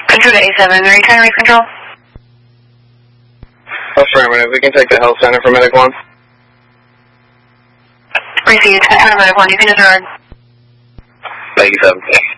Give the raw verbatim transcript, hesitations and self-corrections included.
Control to A seven, are you trying to reach control? Affirmative, we can take the health center for medic one. Received, control to medic one, you can disregard. Thank you, seven.